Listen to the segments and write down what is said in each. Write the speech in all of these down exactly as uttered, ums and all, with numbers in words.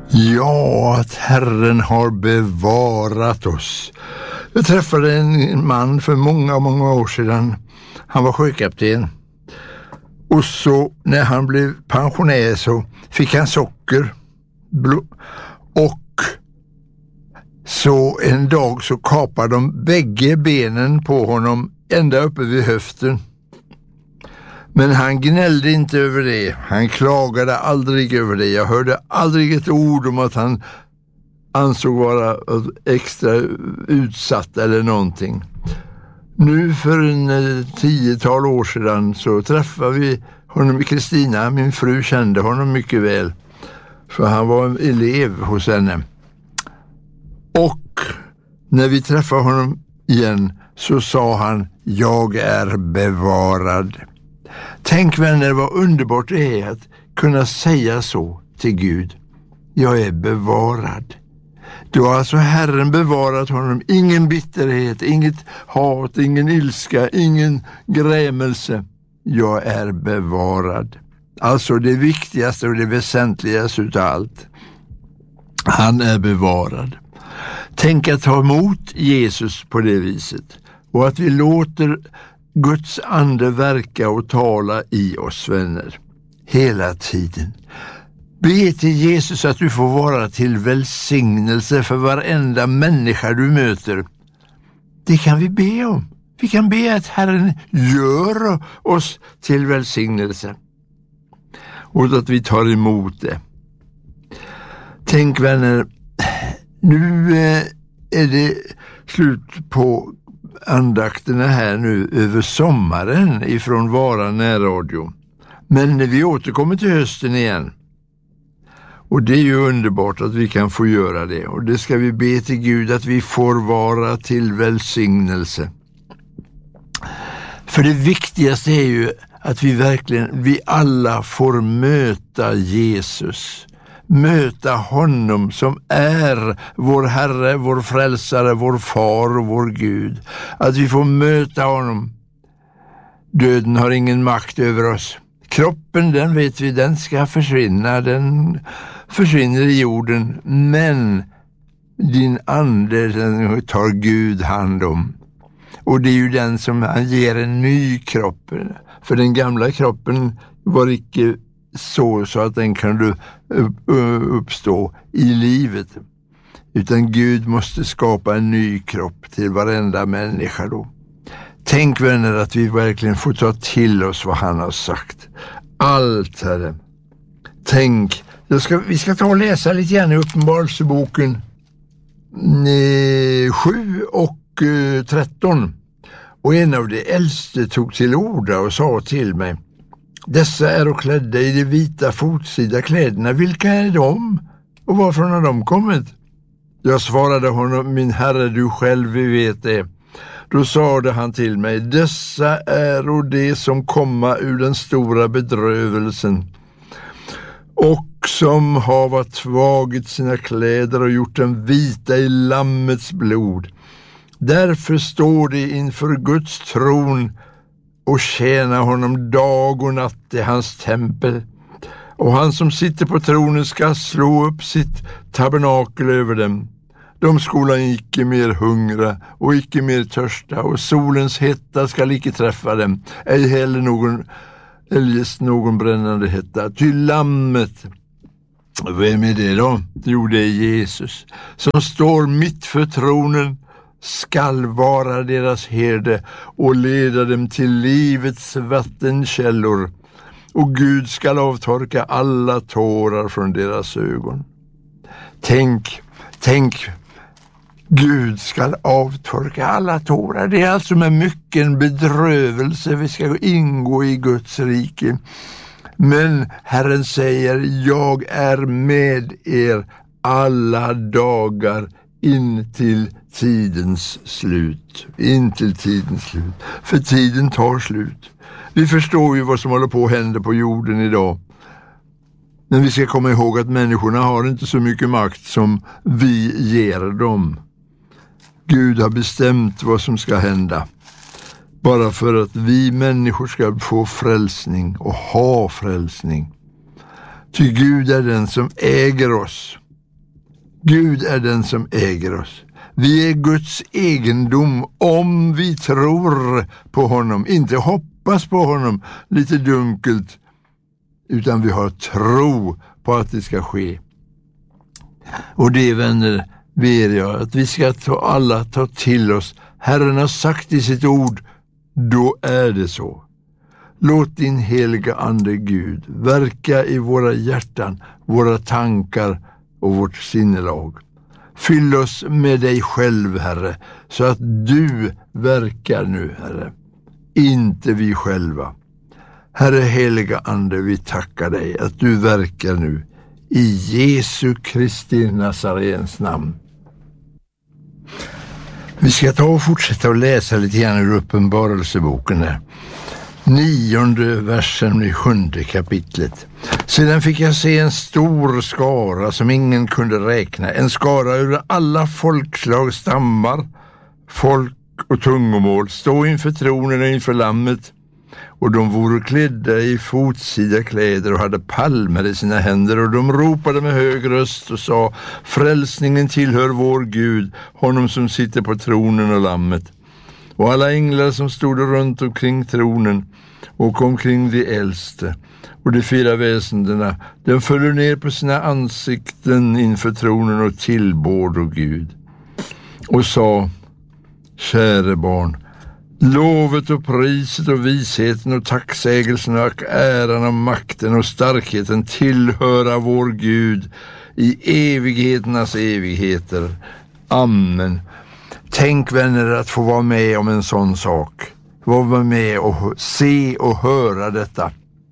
Ja, att Herren har bevarat oss. Jag träffade en man för många, många år sedan. Han var sjökapten. Och så när han blev pensionär så fick han socker. Och så en dag så kapade de bägge benen på honom ända uppe vid höften. Men han gnällde inte över det. Han klagade aldrig över det. Jag hörde aldrig ett ord om att han ansåg vara extra utsatt eller någonting. Nu för en tiotal år sedan så träffade vi honom, Kristina, min fru, kände honom mycket väl. För han var en elev hos henne. Och när vi träffade honom igen så sa han: jag är bevarad. Tänk vänner, vad underbart det är att kunna säga så till Gud. Jag är bevarad. Då har alltså Herren bevarat honom. Ingen bitterhet, inget hat, ingen ilska, ingen grämelse. Jag är bevarad. Alltså det viktigaste och det väsentligaste utav allt. Han är bevarad. Tänk att ta emot Jesus på det viset. Och att vi låter Guds ande verka och tala i oss, vänner. Hela tiden. Be till Jesus att du får vara till välsignelse för varenda människa du möter. Det kan vi be om. Vi kan be att Herren gör oss till välsignelse. Och att vi tar emot det. Tänk vänner, nu är det slut på andakterna här nu över sommaren ifrån Vara närradio. Men vi återkommer till hösten igen. Och det är ju underbart att vi kan få göra det. Och det ska vi be till Gud att vi får vara till välsignelse. För det viktigaste är ju att vi verkligen, vi alla får möta Jesus. Möta honom som är vår Herre, vår frälsare, vår far och vår Gud. Att vi får möta honom. Döden har ingen makt över oss. Kroppen, den vet vi, den ska försvinna. Den försvinner i jorden. Men din ande, den tar Gud hand om. Och det är ju den som han ger en ny kropp. För den gamla kroppen var icke så, så att den kunde uppstå i livet. Utan Gud måste skapa en ny kropp till varenda människa då. Tänk vänner att vi verkligen får ta till oss vad han har sagt. Allt, Herre. Tänk, då ska, vi ska ta och läsa lite grann i Uppenbarelseboken sju och tretton. Och en av de äldste tog till orda och sa till mig: dessa är och klädda i de vita fotsida kläderna. Vilka är de? Och varifrån har de kommit? Jag svarade honom: min Herre, du själv vet det. Då sade han till mig: dessa är och det som komma ur den stora bedrövelsen och som har tvagit sina kläder och gjort dem vita i lammets blod. Därför står de inför Guds tron och tjänar honom dag och natt i hans tempel. Och han som sitter på tronen ska slå upp sitt tabernakel över dem. De skola icke mer hungra och icke mer törsta, och solens hetta skall icke träffa dem, ej heller någon eljest någon brännande hetta. Ty lammet, vem är det då? Jo, det är Jesus, som står mitt för tronen, skall vara deras herde och leda dem till livets vattenkällor, och Gud skall avtorka alla tårar från deras ögon. Tänk, tänk, Gud skall avtorka alla tårar. Det är alltså med mycket bedrövelse vi ska ingå i Guds rike. Men Herren säger: jag är med er alla dagar in till tidens slut. In till tidens slut. För tiden tar slut. Vi förstår ju vad som håller på att hända på jorden idag. Men vi ska komma ihåg att människorna har inte så mycket makt som vi ger dem. Gud har bestämt vad som ska hända. Bara för att vi människor ska få frälsning och ha frälsning. Ty Gud är den som äger oss. Gud är den som äger oss. Vi är Guds egendom om vi tror på honom, inte hoppas på honom lite dunkelt, utan vi har tro på att det ska ske. Och det, vänner, ber jag att vi ska ta, alla ta till oss. Herren har sagt i sitt ord, då är det så. Låt din heliga ande Gud verka i våra hjärtan, våra tankar och vårt sinnelag. Fyll oss med dig själv, Herre, så att du verkar nu, Herre. Inte vi själva. Herre heliga ande, vi tackar dig att du verkar nu. I Jesu Kristi Nazarens namn. Vi ska ta och fortsätta att läsa lite grann ur Uppenbarelseboken här. Nionde versen i sjunde kapitlet. Sedan fick jag se en stor skara som ingen kunde räkna. En skara ur alla folkslag, stammar, folk och tungomål. Stå inför tronen och inför lammet. Och de vore klädda i fotsida kläder och hade palmer i sina händer. Och de ropade med hög röst och sa: frälsningen tillhör vår Gud, honom som sitter på tronen och lammet. Och alla änglar som stod runt omkring tronen och omkring de äldste och de fyra väsendena, de föll ner på sina ansikten inför tronen och tillbad och Gud. Och sa: käre barn, lovet och priset och visheten och tacksägelsen och äran och makten och starkheten tillhöra vår Gud i evigheternas evigheter. Amen. Tänk, vänner, att få vara med om en sån sak. Få vara med och se och höra detta.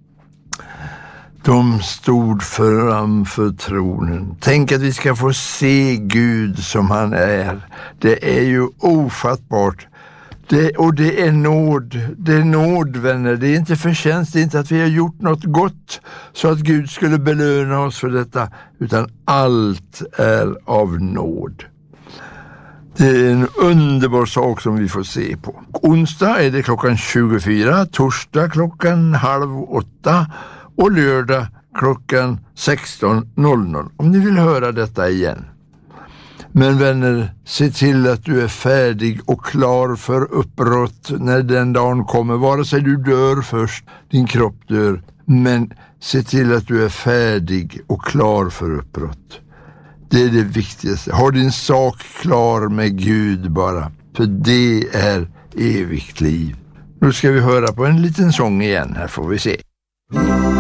De stod framför tronen. Tänk att vi ska få se Gud som han är. Det är ju ofattbart. Det, och det är nåd. Det är nåd, vänner. Det är inte förtjänst. Det är inte att vi har gjort något gott så att Gud skulle belöna oss för detta. Utan allt är av nåd. Det är en underbar sak som vi får se på. Onsdag är det klockan tjugofyra, torsdag klockan halv åtta och lördag klockan sexton noll noll. Om ni vill höra detta igen. Men vänner, se till att du är färdig och klar för uppbrott när den dagen kommer. Vare sig du dör först, din kropp dör. Men se till att du är färdig och klar för uppbrott. Det är det viktigaste. Ha din sak klar med Gud bara. För det är evigt liv. Nu ska vi höra på en liten sång igen. Här får vi se.